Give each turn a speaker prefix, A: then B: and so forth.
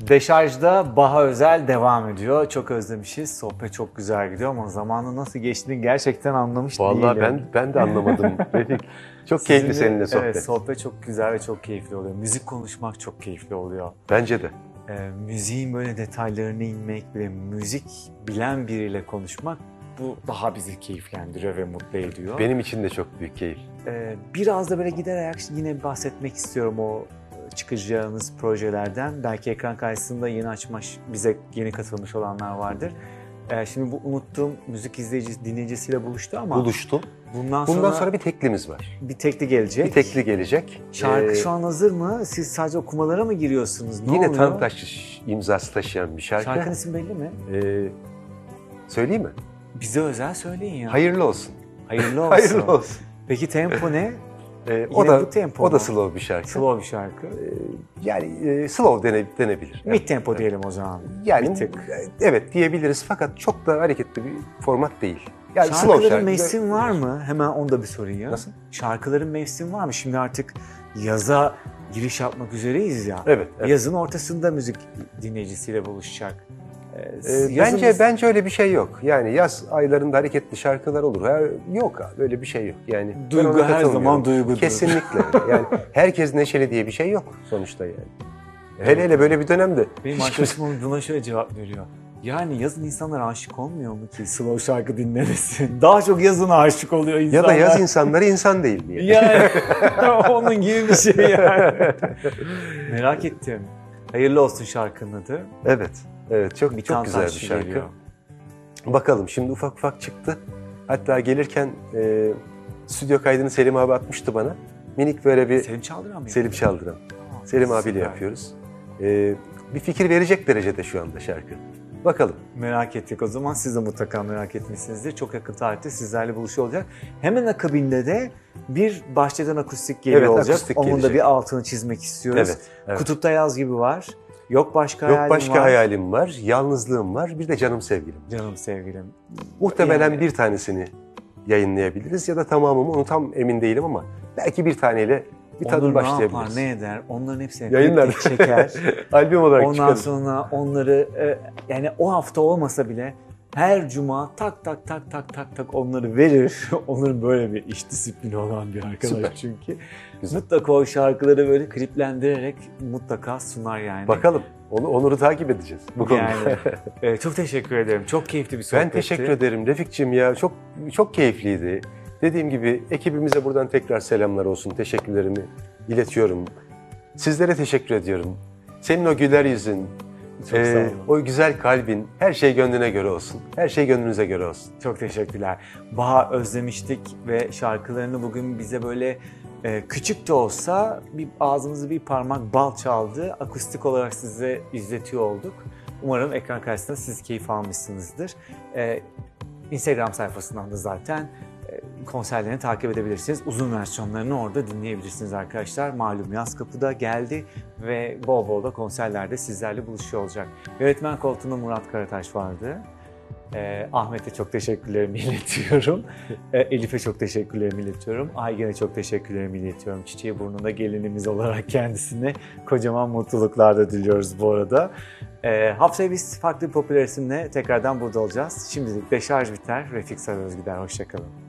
A: Deşarj'da Baha Özel devam ediyor. Çok özlemişiz. Sohbet çok güzel gidiyor ama zamanın nasıl geçtiğini gerçekten anlamış değilim.
B: Vallahi ben de anlamadım Refik. Çok keyifli seninle sohbet.
A: Evet, sohbet çok güzel ve çok keyifli oluyor. Müzik konuşmak çok keyifli oluyor.
B: Bence de.
A: Müziğin böyle detaylarına inmek ve müzik bilen biriyle konuşmak bu daha bizi keyiflendiriyor ve mutlu ediyor.
B: Benim için de çok büyük keyif.
A: Biraz da böyle giderek yine bahsetmek istiyorum o çıkacağınız projelerden. Belki ekran karşısında yeni açmış, bize yeni katılmış olanlar vardır. Şimdi bu unuttuğum müzik dinleyicisiyle buluştu ama...
B: Buluştu.
A: Bundan
B: sonra bir teklimiz var.
A: Bir tekli gelecek.
B: Bir tekli gelecek.
A: Şarkı şu an hazır mı? Siz sadece okumalara mı giriyorsunuz? Ne
B: yine
A: oluyor?
B: Tanrıtaş imzası taşıyan bir şarkı.
A: Şarkının ismi belli mi?
B: Söyleyeyim mi?
A: Bize özel söyleyin ya.
B: Hayırlı olsun.
A: Hayırlı olsun.
B: Hayırlı olsun.
A: Peki tempo ne?
B: O da slow bir şarkı.
A: Slow bir şarkı.
B: Yani slow denebilir.
A: Mid tempo diyelim o zaman.
B: Yani
A: bir tık.
B: Evet diyebiliriz fakat çok da hareketli bir format değil. Yani
A: Şarkıların mevsim var mı? Hemen onu da bir sorayım ya.
B: Nasıl?
A: Şarkıların mevsim var mı? Şimdi artık yaza giriş yapmak üzereyiz ya.
B: Evet.
A: Yazın ortasında müzik dinleyicisiyle buluşacak.
B: Bence öyle bir şey yok. Yani yaz aylarında hareketli şarkılar olur. Yok abi, öyle bir şey yok. Yani
A: duygu her zaman duygudur.
B: Kesinlikle. Yani herkes neşeli diye bir şey yok sonuçta yani. Evet. Hele böyle bir dönemde.
A: Benim arkadaşım buna şöyle cevap veriyor. Yani yazın insanlar aşık olmuyor mu ki slow şarkı dinlemesin? Daha çok yazın aşık oluyor insanlar.
B: Ya da yaz insanları insan değil mi?
A: Yani onun gibi bir şey yani. Merak ettim. Hayırlı olsun şarkının adı.
B: Evet. Evet, çok güzel bir şarkı. Geliyor. Bakalım şimdi ufak çıktı. Hatta gelirken stüdyo kaydını Selim abi atmıştı bana. Minik böyle bir...
A: Selim Çaldıran mı?
B: Selim Çaldıran. Selim abiyle yapıyoruz. Bir fikir verecek derecede şu anda şarkı. Bakalım.
A: Merak ettik o zaman. Siz de mutlaka merak etmişsinizdir. Çok yakın tarihte sizlerle buluşuyor olacak. Hemen akabinde de bir bahçeden akustik geliyor olacak.
B: Akustik
A: onun
B: gelecek.
A: da bir altını çizmek istiyoruz.
B: Evet.
A: Kutupta yaz gibi var. Yok başka
B: hayalim var. Yalnızlığım var. Bir de canım sevgilim.
A: Canım sevgilim.
B: Muhtemelen bir tanesini yayınlayabiliriz ya da tamamını, onu tam emin değilim ama belki bir taneyle bir tadım başlayabiliriz.
A: Ne yapar, ne eder? Onların hepsini
B: yayınlar
A: çeker.
B: Albüm olarak
A: ondan
B: çıkarız.
A: Sonra onları yani o hafta olmasa bile her cuma tak onları verir. Onların böyle bir iş disiplini olan bir arkadaş. Süper. Çünkü. Güzel. Mutlaka o şarkıları böyle kliplendirerek mutlaka sunar yani.
B: Bakalım. Onur'u takip edeceğiz bu konuda.
A: Yani, çok teşekkür ederim. Çok keyifli bir sohbetti.
B: Ben teşekkür ederim Refik'ciğim ya. Çok keyifliydi. Dediğim gibi ekibimize buradan tekrar selamlar olsun. Teşekkürlerimi iletiyorum. Sizlere teşekkür ediyorum. Senin o güler yüzün, o güzel kalbin, her şey gönlüne göre olsun. Her şey gönlünüze göre olsun.
A: Çok teşekkürler. Baha özlemiştik ve şarkılarını bugün bize böyle küçük de olsa ağzımızı bir parmak bal çaldı. Akustik olarak size izletiyor olduk. Umarım ekran karşısında siz keyif almışsınızdır. Instagram sayfasından da zaten konserlerini takip edebilirsiniz. Uzun versiyonlarını orada dinleyebilirsiniz arkadaşlar. Malum yaz kapıda geldi ve bol bol da konserlerde sizlerle buluşuyor olacak. Yönetmen koltuğunda Murat Karataş vardı. Ahmet'e çok teşekkürlerimi iletiyorum. Elif'e çok teşekkürlerimi iletiyorum. Aygen'e çok teşekkürlerimi iletiyorum. Çiçeği burnunda gelinimiz olarak kendisine kocaman mutluluklar da diliyoruz bu arada. Haftaya biz farklı bir popüler isimle tekrardan burada olacağız. Şimdilik Deşarj biter. Refik Sarıöz gider. Hoşçakalın.